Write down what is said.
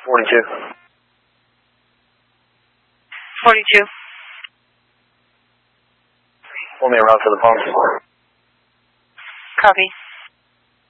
42. 42. Pull me around to the pump. Copy.